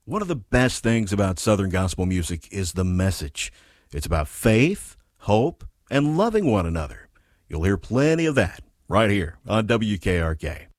One of the best things about Southern gospel music is the message. It's about faith, hope, and loving one another. You'll hear plenty of that right here on WKRK.